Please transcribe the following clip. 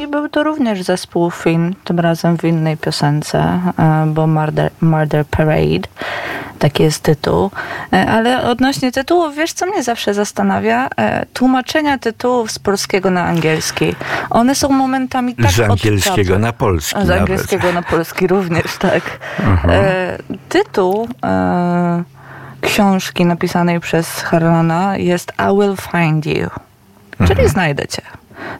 był to również zespół Finn, tym razem w innej piosence, bo Murder Parade, taki jest tytuł. Ale odnośnie tytułów, wiesz co mnie zawsze zastanawia? Tłumaczenia tytułów z polskiego na angielski. One są momentami tak z angielskiego na polski. Z angielskiego na polski również, tak. Tytuł książki napisanej przez Harlana jest I Will Find You, czyli znajdę cię.